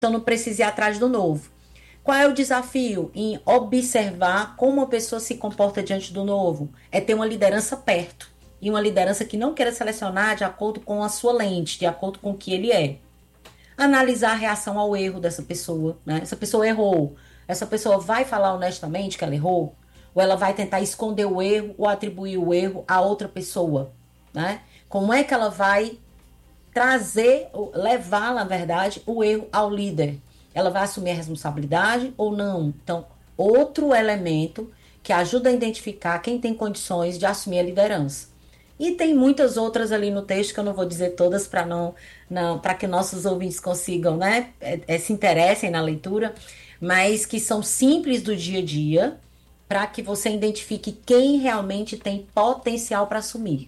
então não precisa ir atrás do novo. Qual é o desafio? Em observar como a pessoa se comporta diante do novo. É ter uma liderança perto. E uma liderança que não queira selecionar de acordo com a sua lente, de acordo com o que ele é. Analisar a reação ao erro dessa pessoa, né? Essa pessoa errou. Essa pessoa vai falar honestamente que ela errou? Ou ela vai tentar esconder o erro ou atribuir o erro a outra pessoa, né? Como é que ela vai trazer, levar, na verdade, o erro ao líder? Ela vai assumir a responsabilidade ou não? Então, outro elemento que ajuda a identificar quem tem condições de assumir a liderança. E tem muitas outras ali no texto que eu não vou dizer todas para que nossos ouvintes consigam, né, se interessem na leitura, mas que são simples do dia a dia, para que você identifique quem realmente tem potencial para assumir.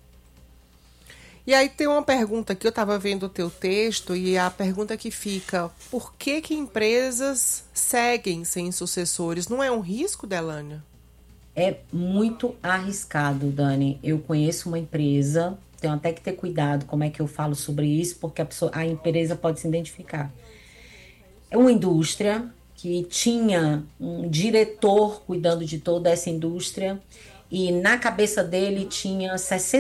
E aí tem uma pergunta que eu estava vendo o teu texto e a pergunta que fica: por que empresas seguem sem sucessores? Não é um risco, Delânia? É muito arriscado, Dani. Eu conheço uma empresa, tenho até que ter cuidado como é que eu falo sobre isso, porque a empresa pode se identificar. É uma indústria que tinha um diretor cuidando de toda essa indústria e na cabeça dele tinha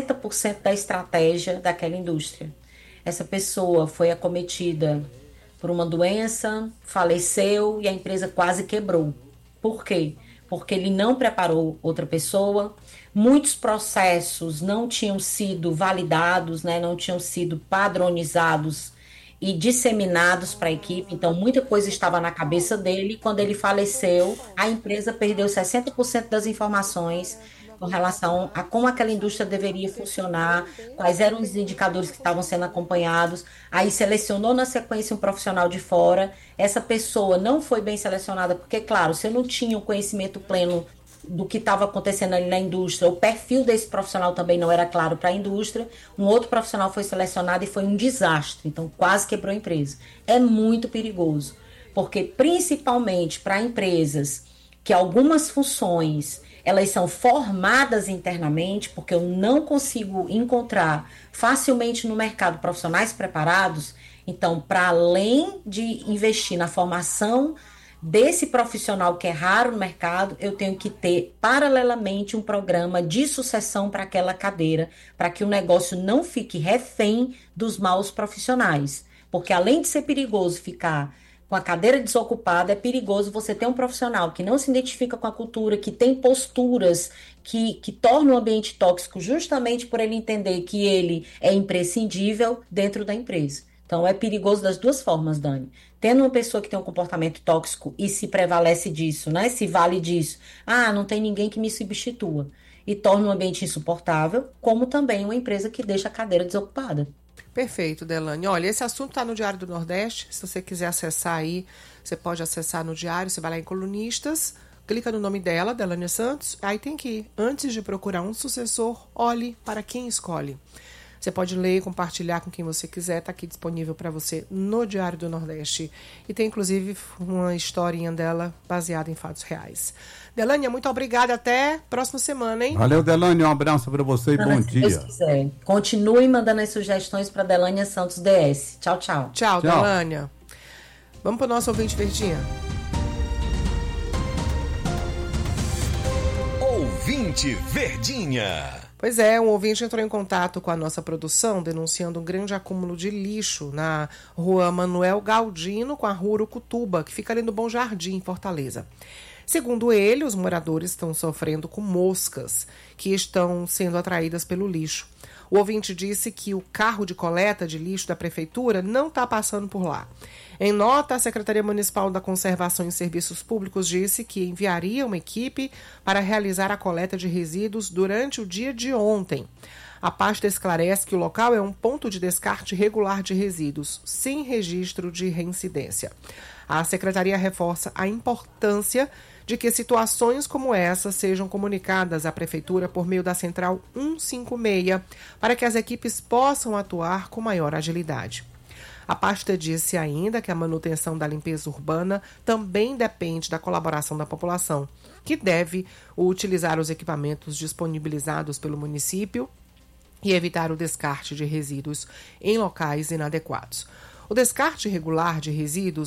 60% da estratégia daquela indústria. Essa pessoa foi acometida por uma doença, faleceu e a empresa quase quebrou. Por quê? Porque ele não preparou outra pessoa, muitos processos não tinham sido validados, né, não tinham sido padronizados e disseminados para a equipe, então muita coisa estava na cabeça dele. Quando ele faleceu, a empresa perdeu 60% das informações com relação a como aquela indústria deveria funcionar, quais eram os indicadores que estavam sendo acompanhados. Aí selecionou na sequência um profissional de fora. Essa pessoa não foi bem selecionada, porque, claro, se eu não tinha o conhecimento pleno do que estava acontecendo ali na indústria, o perfil desse profissional também não era claro para a indústria, um outro profissional foi selecionado e foi um desastre, então quase quebrou a empresa. É muito perigoso, porque principalmente para empresas que algumas funções elas são formadas internamente, porque eu não consigo encontrar facilmente no mercado profissionais preparados. Então, para além de investir na formação desse profissional que é raro no mercado, eu tenho que ter paralelamente um programa de sucessão para aquela cadeira, para que o negócio não fique refém dos maus profissionais. Porque além de ser perigoso ficar com a cadeira desocupada, é perigoso você ter um profissional que não se identifica com a cultura, que tem posturas que tornam o ambiente tóxico justamente por ele entender que ele é imprescindível dentro da empresa. Então, é perigoso das duas formas, Dani. Tendo uma pessoa que tem um comportamento tóxico e se prevalece disso, né? Se vale disso. Ah, não tem ninguém que me substitua. E torna o ambiente insuportável, como também uma empresa que deixa a cadeira desocupada. Perfeito, Delane. Olha, esse assunto está no Diário do Nordeste. Se você quiser acessar aí, você pode acessar no Diário, você vai lá em Colunistas, clica no nome dela, Delânia Santos, aí tem que ir. Antes de procurar um sucessor, olhe para quem escolhe. Você pode ler e compartilhar com quem você quiser, está aqui disponível para você no Diário do Nordeste. E tem, inclusive, uma historinha dela baseada em fatos reais. Delânia, muito obrigada. Até próxima semana, hein? Valeu, Delânia. Um abraço para você e bom dia. Se Deus quiser. Continue mandando as sugestões para Delânia Santos DS. Tchau, tchau. Tchau, Delânia. Vamos para o nosso ouvinte Verdinha. Ouvinte Verdinha. Pois é, um ouvinte entrou em contato com a nossa produção denunciando um grande acúmulo de lixo na rua Manuel Galdino com a rua Urucutuba, que fica ali no Bom Jardim, em Fortaleza. Segundo ele, os moradores estão sofrendo com moscas que estão sendo atraídas pelo lixo. O ouvinte disse que o carro de coleta de lixo da prefeitura não está passando por lá. Em nota, a Secretaria Municipal da Conservação e Serviços Públicos disse que enviaria uma equipe para realizar a coleta de resíduos durante o dia de ontem. A pasta esclarece que o local é um ponto de descarte regular de resíduos, sem registro de reincidência. A Secretaria reforça a importância de que situações como essa sejam comunicadas à Prefeitura por meio da Central 156, para que as equipes possam atuar com maior agilidade. A pasta disse ainda que a manutenção da limpeza urbana também depende da colaboração da população, que deve utilizar os equipamentos disponibilizados pelo município e evitar o descarte de resíduos em locais inadequados. O descarte irregular de resíduos